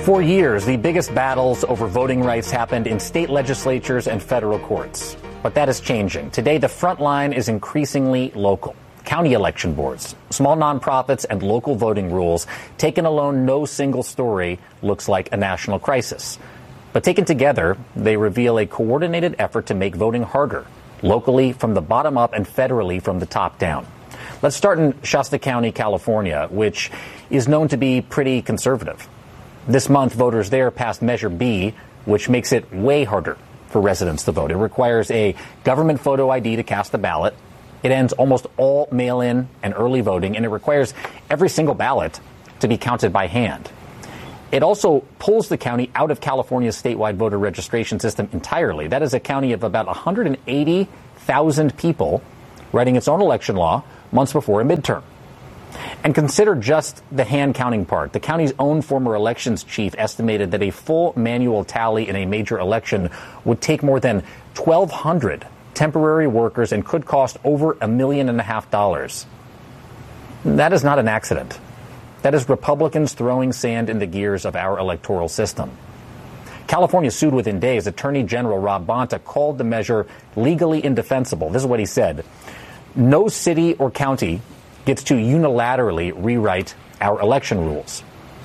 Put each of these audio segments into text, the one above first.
For years, the biggest battles over voting rights happened in state legislatures and federal courts. But that is changing. Today, the front line is increasingly local. County election boards, small nonprofits, and local voting rules. Taken alone, no single story looks like a national crisis. But taken together, they reveal a coordinated effort to make voting harder, locally from the bottom up and federally from the top down. Let's start in Shasta County, California, which is known to be pretty conservative. This month, voters there passed Measure B, which makes it way harder for residents to vote. It requires a government photo ID to cast a ballot. It ends almost all mail-in and early voting, and it requires every single ballot to be counted by hand. It also pulls the county out of California's statewide voter registration system entirely. That is a county of about 180,000 people writing its own election law months before a midterm. And consider just the hand counting part. The county's own former elections chief estimated that a full manual tally in a major election would take more than 1,200 temporary workers and could cost over $1.5 million. That is not an accident. That is Republicans throwing sand in the gears of our electoral system. California sued within days. Attorney General Rob Bonta called the measure legally indefensible. This is what he said. No city or county gets to unilaterally rewrite our election rules.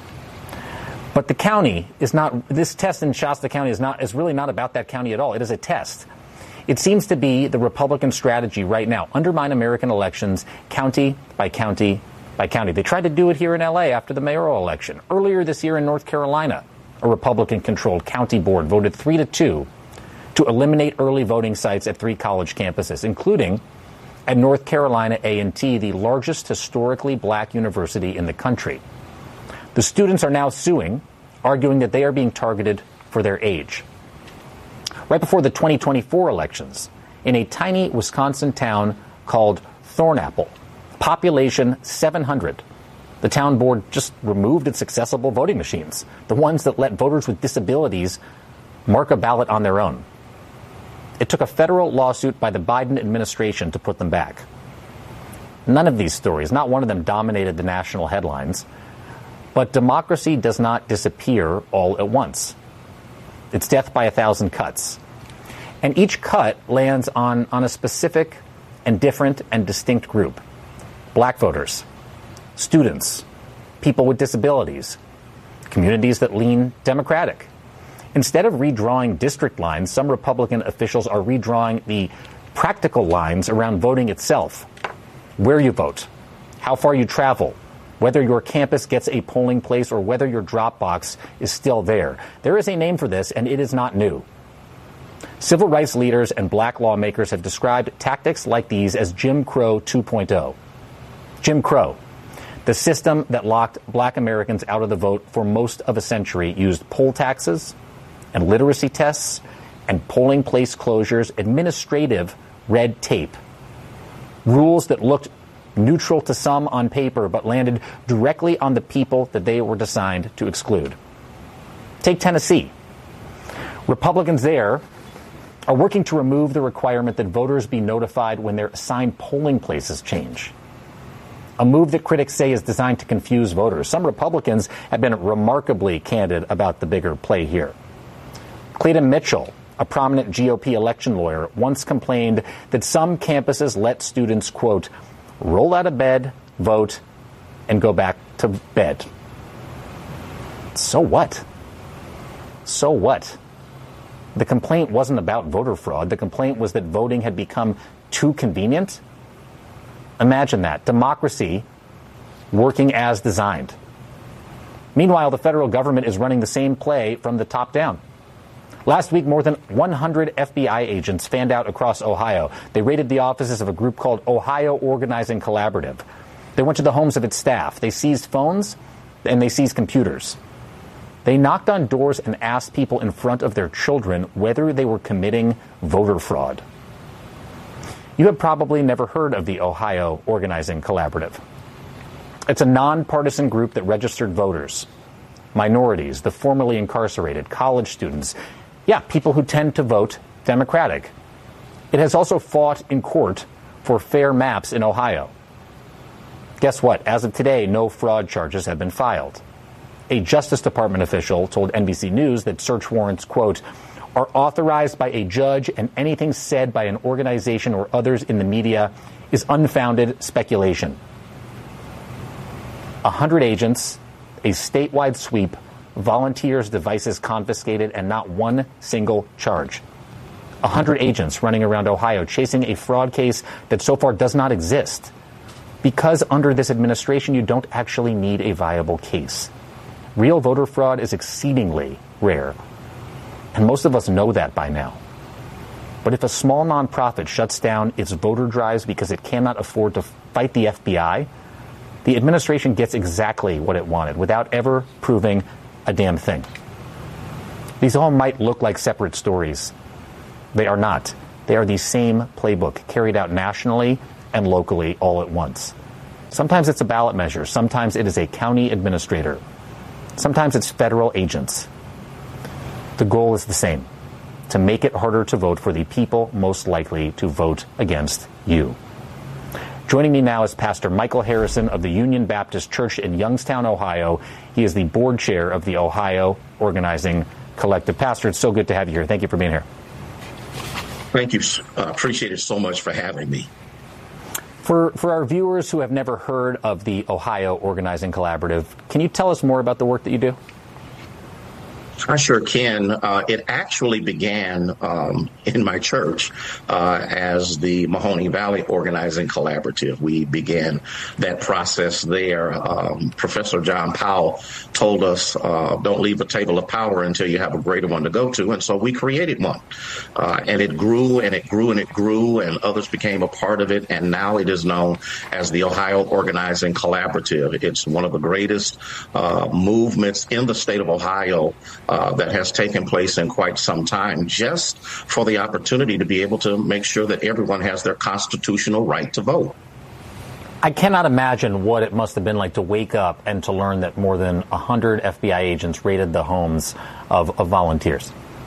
But the county is not, this test in Shasta County is really not about that county at all. It is a test. It seems to be the Republican strategy right now. Undermine American elections, county by county by county. They tried to do it here in L.A. after the mayoral election. Earlier this year in North Carolina, a Republican-controlled county board voted 3-2 to eliminate early voting sites at 3 college campuses, including at North Carolina A&T, the largest historically black university in the country. The students are now suing, arguing that they are being targeted for their age. Right before the 2024 elections, in a tiny Wisconsin town called Thornapple, population 700, the town board just removed its accessible voting machines, the ones that let voters with disabilities mark a ballot on their own. It took a federal lawsuit by the Biden administration to put them back. None of these stories, not one of them, dominated the national headlines. But democracy does not disappear all at once. It's death by 1,000 cuts. And each cut lands on a specific and different and distinct group. Black voters, students, people with disabilities, communities that lean Democratic. Instead of redrawing district lines, some Republican officials are redrawing the practical lines around voting itself. Where you vote, how far you travel, whether your campus gets a polling place or whether your drop box is still there. There is a name for this, and it is not new. Civil rights leaders and black lawmakers have described tactics like these as Jim Crow 2.0. Jim Crow, the system that locked black Americans out of the vote for most of a century, used poll taxes and literacy tests and polling place closures, administrative red tape, rules that looked neutral to some on paper but landed directly on the people that they were designed to exclude. Take Tennessee. Republicans there are working to remove the requirement that voters be notified when their assigned polling places change. A move that critics say is designed to confuse voters. Some Republicans have been remarkably candid about the bigger play here. Clayton Mitchell, a prominent GOP election lawyer, once complained that some campuses let students, quote, roll out of bed, vote, and go back to bed. So what? So what? The complaint wasn't about voter fraud. The complaint was that voting had become too convenient. Imagine that. Democracy working as designed. Meanwhile, the federal government is running the same play from the top down. Last week, more than 100 FBI agents fanned out across Ohio. They raided the offices of a group called Ohio Organizing Collaborative. They went to the homes of its staff. They seized phones and they seized computers. They knocked on doors and asked people in front of their children whether they were committing voter fraud. You have probably never heard of the Ohio Organizing Collaborative. It's a nonpartisan group that registered voters, minorities, the formerly incarcerated, college students, people who tend to vote Democratic. It has also fought in court for fair maps in Ohio. Guess what? As of today, no fraud charges have been filed. A Justice Department official told NBC News that search warrants, quote, are authorized by a judge, and anything said by an organization or others in the media is unfounded speculation. 100 agents, a statewide sweep, volunteers' devices confiscated, and not one single charge. 100 agents running around Ohio chasing a fraud case that so far does not exist. Because under this administration, you don't actually need a viable case. Real voter fraud is exceedingly rare. And most of us know that by now. But if a small nonprofit shuts down its voter drives because it cannot afford to fight the FBI, the administration gets exactly what it wanted without ever proving a damn thing. These all might look like separate stories. They are not. They are the same playbook carried out nationally and locally all at once. Sometimes it's a ballot measure. Sometimes it is a county administrator. Sometimes it's federal agents. The goal is the same: to make it harder to vote for the people most likely to vote against you. Joining me now is Pastor Michael Harrison of the Union Baptist Church in Youngstown, Ohio. He is the board chair of the Ohio Organizing Collective. Pastor, it's so good to have you here. Thank you for being here. Thank you. Appreciate it so much for having me. For our viewers who have never heard of the Ohio Organizing Collaborative, can you tell us more about the work that you do? I sure can. It actually began in my church as the Mahoning Valley Organizing Collaborative. We began that process there. Professor John Powell told us, don't leave a table of power until you have a greater one to go to. And so we created one. And it grew and it grew and it grew, and others became a part of it. And now it is known as the Ohio Organizing Collaborative. It's one of the greatest movements in the state of Ohio that has taken place in quite some time, just for the opportunity to be able to make sure that everyone has their constitutional right to vote. I cannot imagine what it must have been like to wake up and to learn that more than 100 FBI agents raided the homes of volunteers.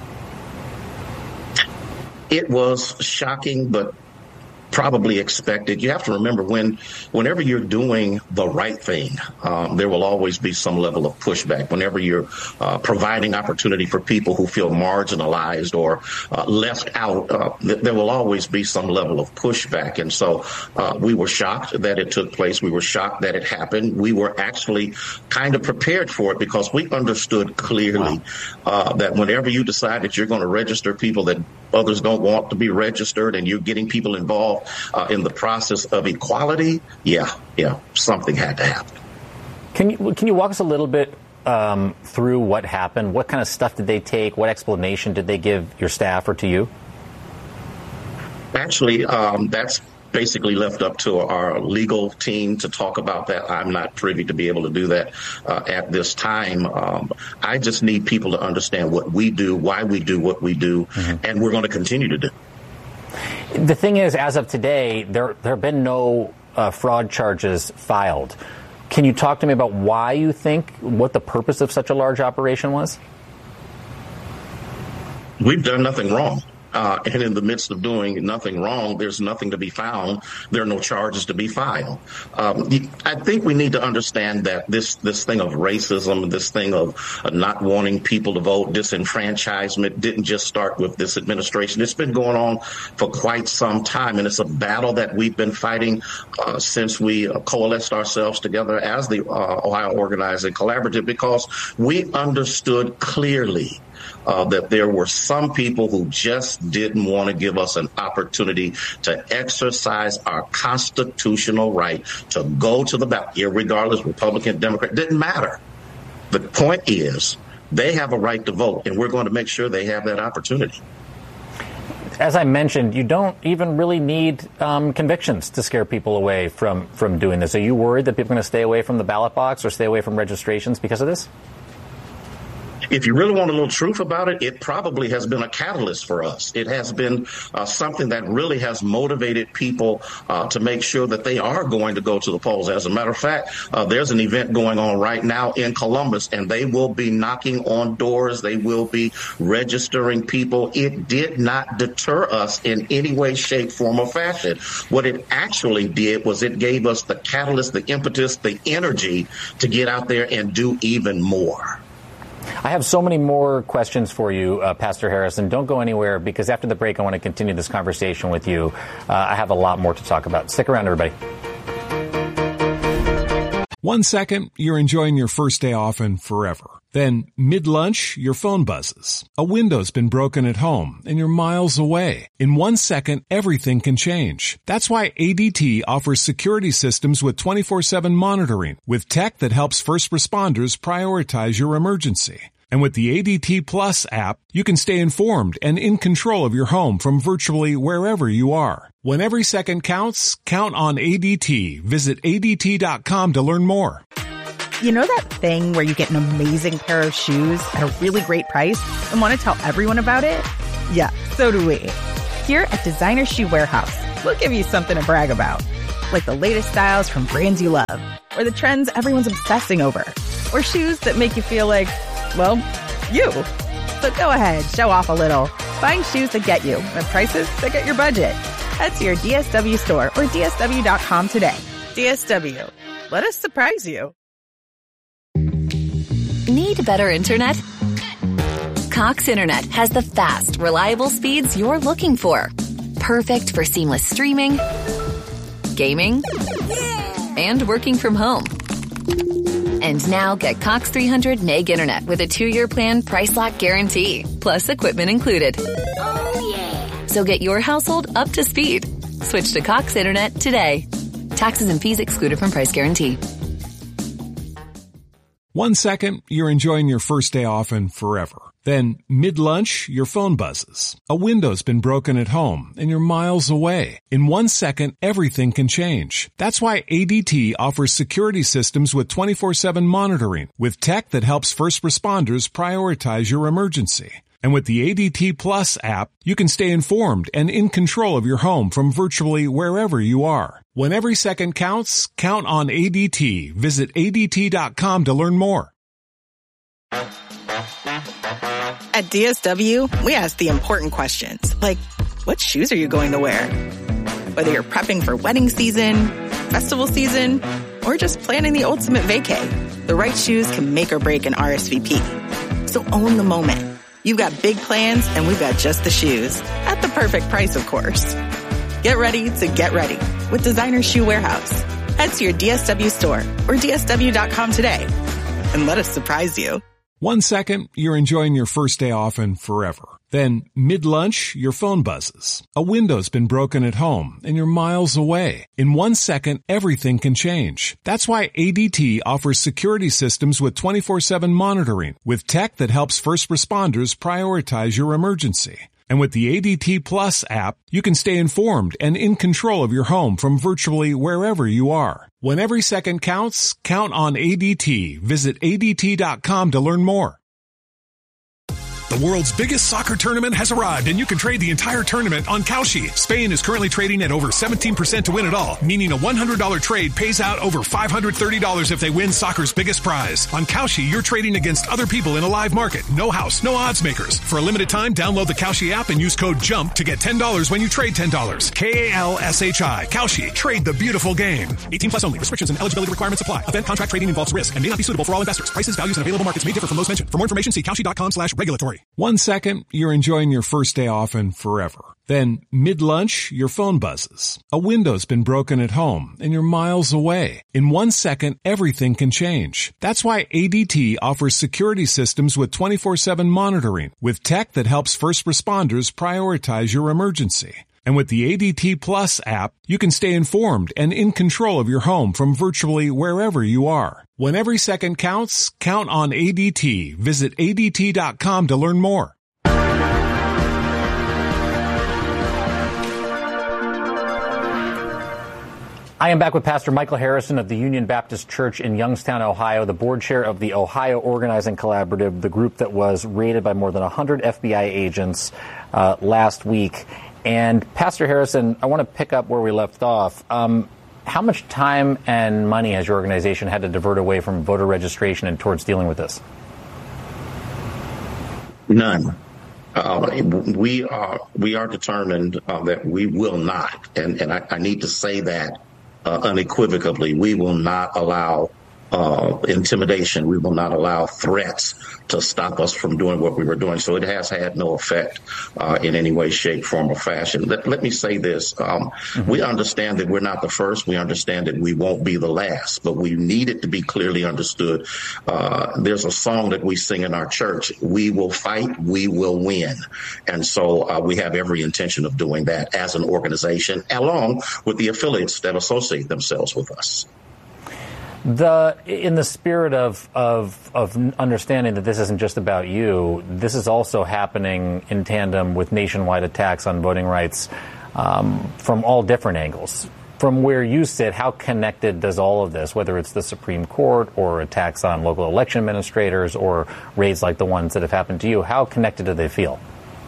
It was shocking, but probably expected. You have to remember, whenever you're doing the right thing, there will always be some level of pushback. Whenever you're providing opportunity for people who feel marginalized or left out, there will always be some level of pushback. And so we were shocked that it took place. We were shocked that it happened. We were actually kind of prepared for it because we understood clearly that whenever you decide that you're going to register people that others don't want to be registered, and you're getting people involved in the process of equality, something had to happen. Can you walk us a little bit through what happened? What kind of stuff did they take? What explanation did they give your staff or to you? Actually, that's basically left up to our legal team to talk about that. I'm not privy to be able to do that at this time. I just need people to understand what we do, why we do what we do, and we're going to continue to do. The thing is, as of today, there have been no fraud charges filed. Can you talk to me about why you think, what the purpose of such a large operation was? We've done nothing wrong. And in the midst of doing nothing wrong, there's nothing to be found. There are no charges to be filed. I think we need to understand that this thing of racism, this thing of not wanting people to vote, disenfranchisement, didn't just start with this administration. It's been going on for quite some time, and it's a battle that we've been fighting since we coalesced ourselves together as the Ohio Organizing Collaborative, because we understood clearly that there were some people who just didn't want to give us an opportunity to exercise our constitutional right to go to the ballot, irregardless, Republican, Democrat, didn't matter. The point is, they have a right to vote, and we're going to make sure they have that opportunity. As I mentioned, you don't even really need convictions to scare people away from doing this. Are you worried that people are going to stay away from the ballot box or stay away from registrations because of this? If you really want a little truth about it, it probably has been a catalyst for us. It has been something that really has motivated people to make sure that they are going to go to the polls. As a matter of fact, there's an event going on right now in Columbus, and they will be knocking on doors. They will be registering people. It did not deter us in any way, shape, form, or fashion. What it actually did was it gave us the catalyst, the impetus, the energy to get out there and do even more. I have so many more questions for you, Pastor Harrison. Don't go anywhere, because after the break, I want to continue this conversation with you. I have a lot more to talk about. Stick around, everybody. 1 second, you're enjoying your first day off and forever. Then, mid-lunch, your phone buzzes. A window's been broken at home, and you're miles away. In 1 second, everything can change. That's why ADT offers security systems with 24/7 monitoring, with tech that helps first responders prioritize your emergency. And with the ADT Plus app, you can stay informed and in control of your home from virtually wherever you are. When every second counts, count on ADT. Visit ADT.com to learn more. You know that thing where you get an amazing pair of shoes at a really great price and want to tell everyone about it? Yeah, so do we. Here at Designer Shoe Warehouse, we'll give you something to brag about. Like the latest styles from brands you love, or the trends everyone's obsessing over, or shoes that make you feel like, well, you. So go ahead, show off a little. Find shoes that get you at prices that get your budget. Head to your DSW store or DSW.com today. DSW. Let us surprise you. Need better internet? Cox Internet has the fast, reliable speeds you're looking for. Perfect for seamless streaming, gaming, and working from home. And now get Cox 300 meg internet with a 2-year plan price lock guarantee, plus equipment included. Oh, yeah. So get your household up to speed. Switch to Cox Internet today. Taxes and fees excluded from price guarantee. 1 second, you're enjoying your first day off and forever. Then, mid-lunch, your phone buzzes. A window's been broken at home, and you're miles away. In 1 second, everything can change. That's why ADT offers security systems with 24/7 monitoring, with tech that helps first responders prioritize your emergency. And with the ADT Plus app, you can stay informed and in control of your home from virtually wherever you are. When every second counts, count on ADT. Visit ADT.com to learn more. At DSW, we ask the important questions, like, what shoes are you going to wear? Whether you're prepping for wedding season, festival season, or just planning the ultimate vacay, the right shoes can make or break an RSVP. So own the moment. You've got big plans, and we've got just the shoes. At the perfect price, of course. Get ready to get ready with Designer Shoe Warehouse. Head to your DSW store or DSW.com today, and let us surprise you. 1 second, you're enjoying your first day off and forever. Then, mid-lunch, your phone buzzes. A window's been broken at home, and you're miles away. In 1 second, everything can change. That's why ADT offers security systems with 24/7 monitoring, with tech that helps first responders prioritize your emergency. And with the ADT Plus app, you can stay informed and in control of your home from virtually wherever you are. When every second counts, count on ADT. Visit ADT.com to learn more. The world's biggest soccer tournament has arrived, and you can trade the entire tournament on Kalshi. Spain is currently trading at over 17% to win it all, meaning a $100 trade pays out over $530 if they win soccer's biggest prize. On Kalshi, you're trading against other people in a live market. No house, no odds makers. For a limited time, download the Kalshi app and use code JUMP to get $10 when you trade $10. Kalshi. Kalshi. Trade the beautiful game. 18 plus only. Restrictions and eligibility requirements apply. Event contract trading involves risk and may not be suitable for all investors. Prices, values, and available markets may differ from those mentioned. For more information, see Kalshi.com/regulatory. 1 second, you're enjoying your first day off and forever. Then, mid-lunch, your phone buzzes. A window's been broken at home, and you're miles away. In 1 second, everything can change. That's why ADT offers security systems with 24/7 monitoring, with tech that helps first responders prioritize your emergency. And with the ADT Plus app, you can stay informed and in control of your home from virtually wherever you are. When every second counts, count on ADT. Visit ADT.com to learn more. I am back with Pastor Michael Harrison of the Union Baptist Church in Youngstown, Ohio, the board chair of the Ohio Organizing Collaborative, the group that was raided by more than 100 FBI agents last week. And Pastor Harrison, I want to pick up where we left off. How much time and money has your organization had to divert away from voter registration and towards dealing with this? None. We are determined that we will not, and I need to say that unequivocally, we will not allow intimidation. We will not allow threats to stop us from doing what we were doing. So it has had no effect in any way, shape, form, or fashion. Let me say this. We understand that we're not the first. We understand that we won't be the last, but we need it to be clearly understood. There's a song that we sing in our church. We will fight, we will win. And so we have every intention of doing that as an organization, along with the affiliates that associate themselves with us. In the spirit of understanding that this isn't just about you, this is also happening in tandem with nationwide attacks on voting rights from all different angles. From where you sit, how connected does all of this, whether it's the Supreme Court or attacks on local election administrators or raids like the ones that have happened to you, how connected do they feel?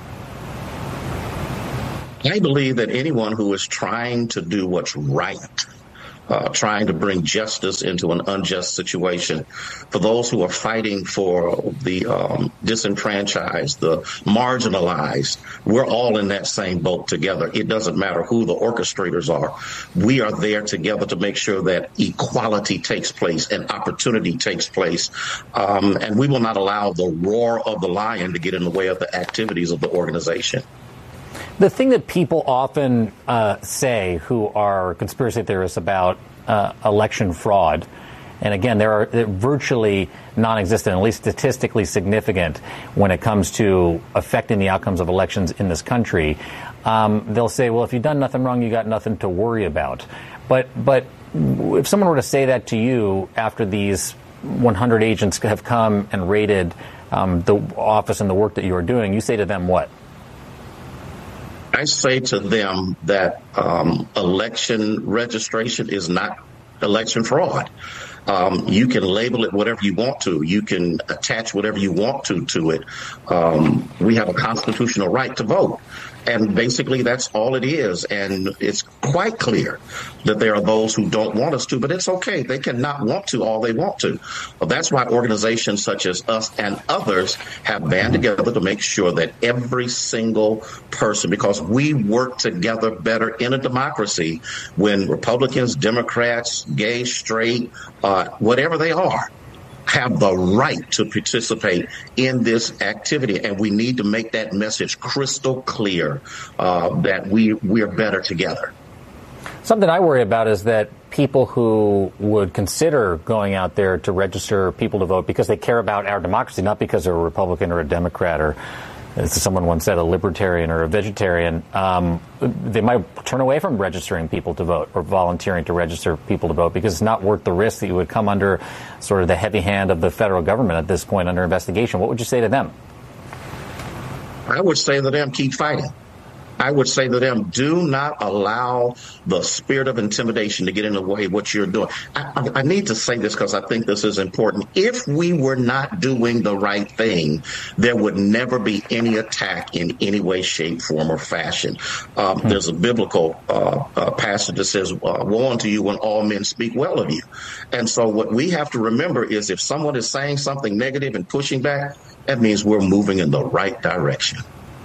I believe that anyone who is trying to do what's right, trying to bring justice into an unjust situation, for those who are fighting for the disenfranchised, the marginalized, we're all in that same boat together. It doesn't matter who the orchestrators are. We are there together to make sure that equality takes place and opportunity takes place. And we will not allow the roar of the lion to get in the way of the activities of the organization. The thing that people often say who are conspiracy theorists about election fraud, and again, they're virtually non-existent, at least statistically significant when it comes to affecting the outcomes of elections in this country, they'll say, well, if you've done nothing wrong, you got nothing to worry about. But if someone were to say that to you after these 100 agents have come and raided the office and the work that you are doing, you say to them what? I say to them that election registration is not election fraud. You can label it whatever you want to. You can attach whatever you want to it. We have a constitutional right to vote. And basically, that's all it is. And it's quite clear that there are those who don't want us to, but it's okay. They cannot want to all they want to. Well, that's why organizations such as us and others have band together to make sure that every single person, because we work together better in a democracy when Republicans, Democrats, gay, straight, whatever they are, have the right to participate in this activity. And we need to make that message crystal clear that we are better together. Something I worry about is that people who would consider going out there to register people to vote because they care about our democracy, not because they're a Republican or a Democrat or, as someone once said, a libertarian or a vegetarian, they might turn away from registering people to vote or volunteering to register people to vote because it's not worth the risk that you would come under sort of the heavy hand of the federal government at this point under investigation. What would you say to them? I would say to them, keep fighting. I would say to them, do not allow the spirit of intimidation to get in the way of what you're doing. I need to say this because I think this is important. If we were not doing the right thing, there would never be any attack in any way, shape, form, or fashion. There's a biblical passage that says, woe unto you when all men speak well of you. And so what we have to remember is if someone is saying something negative and pushing back, that means we're moving in the right direction.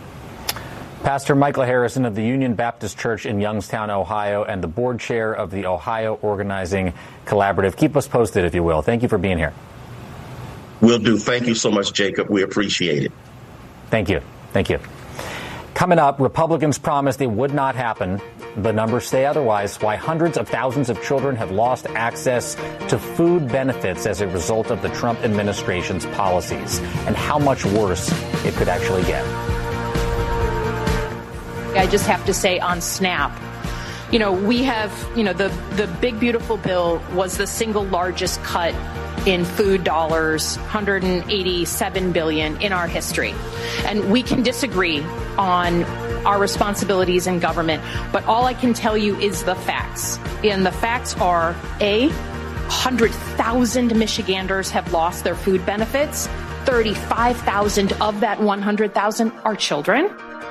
Pastor Michael Harrison of the Union Baptist Church in Youngstown, Ohio, and the board chair of the Ohio Organizing Collaborative. Keep us posted, if you will. Thank you for being here. Will do. Thank you so much, Jacob. We appreciate it. Thank you. Thank you. Coming up, Republicans promised it would not happen. The numbers say otherwise. Why hundreds of thousands of children have lost access to food benefits as a result of the Trump administration's policies, and how much worse it could actually get. I just have to say on SNAP, we have, the big, beautiful bill was the single largest cut in food dollars, $187 billion in our history. And we can disagree on our responsibilities in government. But all I can tell you is the facts. And the facts are, A, 100,000 Michiganders have lost their food benefits. 35,000 of that 100,000 are children.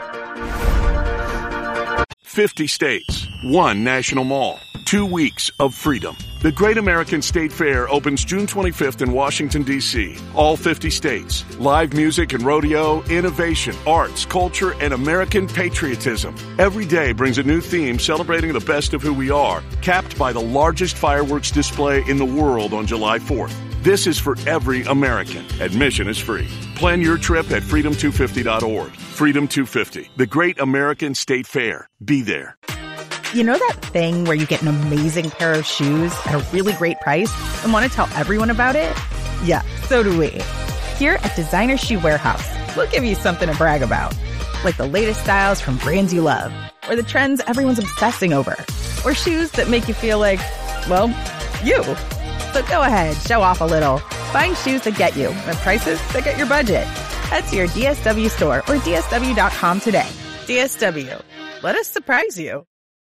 50 states, one national mall, 2 weeks of freedom. The Great American State Fair opens June 25th in Washington, D.C. All 50 states. Live music and rodeo, innovation, arts, culture, and American patriotism. Every day brings a new theme celebrating the best of who we are, capped by the largest fireworks display in the world on July 4th. This is for every American. Admission is free. Plan your trip at freedom250.org. Freedom 250, the Great American State Fair. Be there. You know that thing where you get an amazing pair of shoes at a really great price and want to tell everyone about it? Yeah, so do we. Here at Designer Shoe Warehouse, we'll give you something to brag about. Like the latest styles from brands you love, or the trends everyone's obsessing over, or shoes that make you feel like, well, you. So go ahead, show off a little. Find shoes that get you at prices that get your budget. Head to your DSW store or DSW.com today. DSW. Let us surprise you.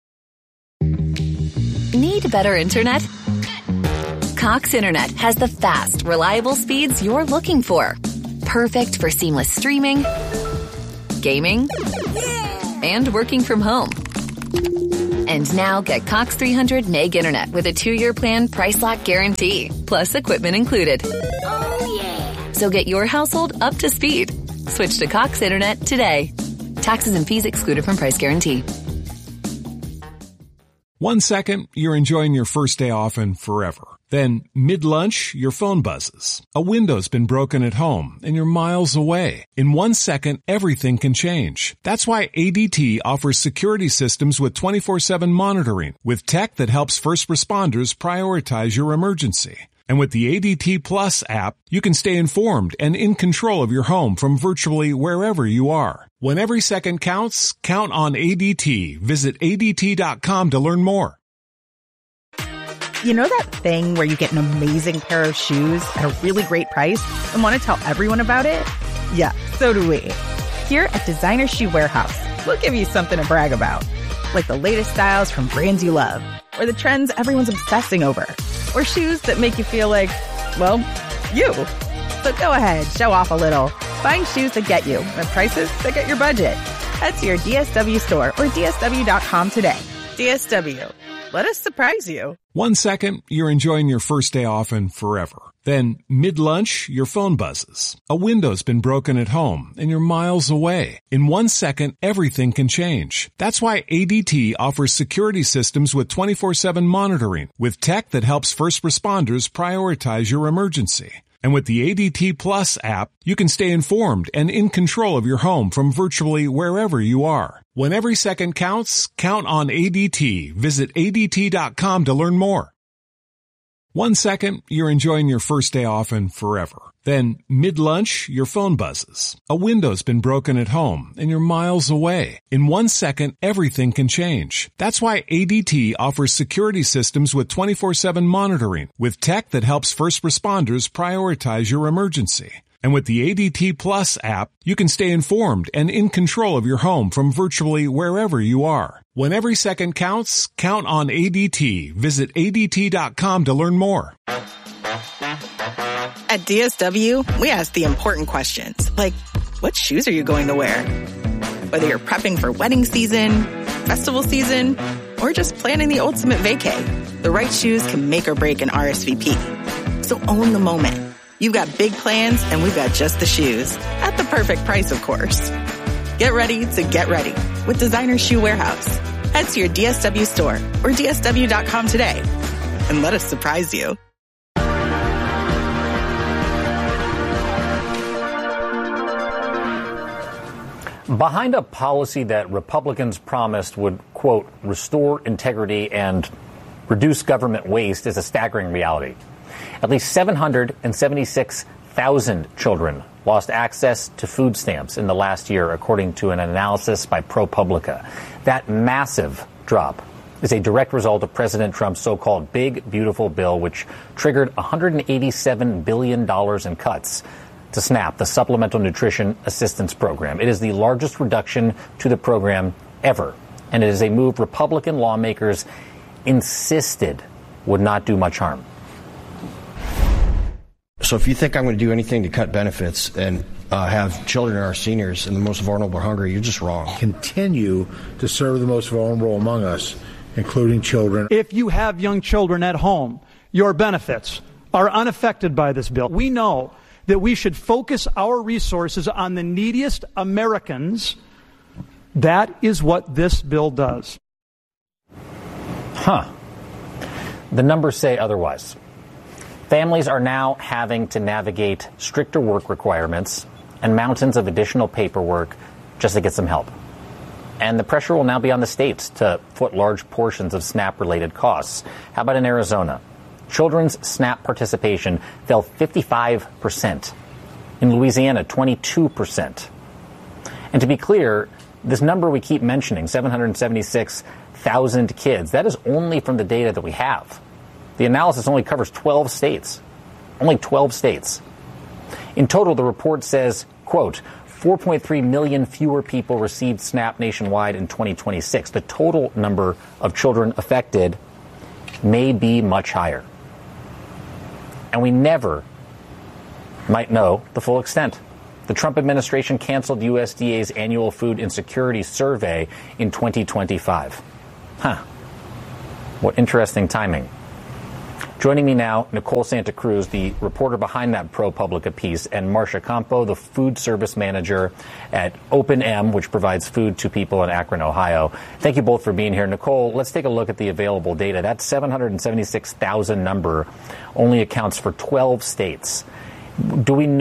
Need better internet? Cox Internet has the fast, reliable speeds you're looking for. Perfect for seamless streaming, gaming, and working from home. And now get Cox 300 meg internet with a 2-year plan price lock guarantee, plus equipment included. Oh, yeah. So get your household up to speed. Switch to Cox Internet today. Taxes and fees excluded from price guarantee. 1 second, you're enjoying your first day off and forever. Then, mid-lunch, your phone buzzes. A window's been broken at home and you're miles away. In 1 second, everything can change. That's why ADT offers security systems with 24/7 monitoring, with tech that helps first responders prioritize your emergency. And with the ADT Plus app, you can stay informed and in control of your home from virtually wherever you are. When every second counts, count on ADT. Visit ADT.com to learn more. You know that thing where you get an amazing pair of shoes at a really great price and want to tell everyone about it? Yeah, so do we. Here at Designer Shoe Warehouse, we'll give you something to brag about. Like the latest styles from brands you love, or the trends everyone's obsessing over, or shoes that make you feel like, well, you. So go ahead, show off a little. Find shoes that get you at prices that get your budget. Head to your DSW store or DSW.com today. DSW. Let us surprise you. 1 second, you're enjoying your first day off and forever. Then, mid-lunch, your phone buzzes. A window's been broken at home and you're miles away. In 1 second, everything can change. That's why ADT offers security systems with 24/7 monitoring, with tech that helps first responders prioritize your emergency. And with the ADT Plus app, you can stay informed and in control of your home from virtually wherever you are. When every second counts, count on ADT. Visit ADT.com to learn more. 1 second, you're enjoying your first day off and forever. Then, mid-lunch, your phone buzzes. A window's been broken at home and you're miles away. In 1 second, everything can change. That's why ADT offers security systems with 24/7 monitoring, with tech that helps first responders prioritize your emergency. And with the ADT Plus app, you can stay informed and in control of your home from virtually wherever you are. When every second counts, count on ADT. Visit ADT.com to learn more. At DSW, we ask the important questions, like, what shoes are you going to wear? Whether you're prepping for wedding season, festival season, or just planning the ultimate vacay, the right shoes can make or break an RSVP. So own the moment. You've got big plans, and we've got just the shoes. At the perfect price, of course. Get ready to get ready with Designer Shoe Warehouse. Head to your DSW store or DSW.com today. And let us surprise you. Behind a policy that Republicans promised would, quote, restore integrity and reduce government waste is a staggering reality. At least 776,000 children lost access to food stamps in the last year, according to an analysis by ProPublica. That massive drop is a direct result of President Trump's so-called Big Beautiful Bill, which triggered $187 billion in cuts to SNAP, the Supplemental Nutrition Assistance Program. It is the largest reduction to the program ever, and it is a move Republican lawmakers insisted would not do much harm. So if you think I'm going to do anything to cut benefits and have children or our seniors and the most vulnerable hungry, you're just wrong. Continue to serve the most vulnerable among us, including children. If you have young children at home, your benefits are unaffected by this bill. We know that we should focus our resources on the neediest Americans. That is what this bill does. The numbers say otherwise. Families are now having to navigate stricter work requirements and mountains of additional paperwork just to get some help. And the pressure will now be on the states to foot large portions of SNAP-related costs. How about in Arizona? Children's SNAP participation fell 55%. In Louisiana, 22%. And to be clear, this number we keep mentioning, 776,000 kids, that is only from the data that we have. The analysis only covers 12 states. Only 12 states. In total, the report says, quote, 4.3 million fewer people received SNAP nationwide in 2026. The total number of children affected may be much higher. And we never might know the full extent. The Trump administration canceled USDA's annual food insecurity survey in 2025. What interesting timing. Joining me now, Nicole Santa Cruz, the reporter behind that ProPublica piece, and Marcia Campo, the food service manager at OpenM, which provides food to people in Akron, Ohio. Thank you both for being here. Nicole, let's take a look at the available data. That 776,000 number only accounts for 12 states. Do we know